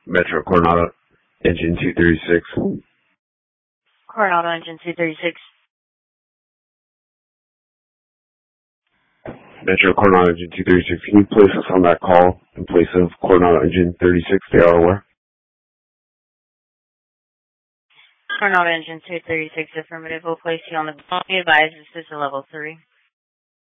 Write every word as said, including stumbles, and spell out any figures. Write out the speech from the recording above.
Metro Coronado, engine two thirty-six. Coronado, engine two thirty-six. Metro Coronado, engine two thirty-six. Can you place us on that call in place of Coronado, engine thirty-six? They are aware. Coronado, engine two thirty-six, affirmative. We'll place you on the call. Be advised, this is a level three.